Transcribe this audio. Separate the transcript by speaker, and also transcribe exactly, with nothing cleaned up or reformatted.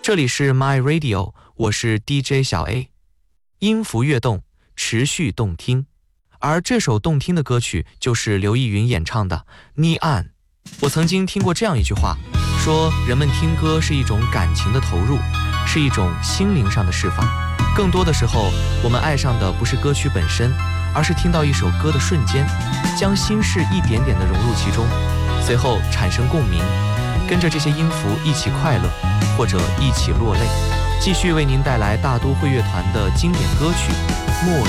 Speaker 1: 这里是 My Radio， 我是 D J 小 A， 音符跃动，持续动听。而这首动听的歌曲就是刘奕云演唱的《Neon》。我曾经听过这样一句话，说人们听歌是一种感情的投入，是一种心灵上的释放。更多的时候，我们爱上的不是歌曲本身，而是听到一首歌的瞬间，将心事一点点地融入其中，随后产生共鸣，跟着这些音符一起快乐，或者一起落泪。继续为您带来大都会乐团的经典歌曲《末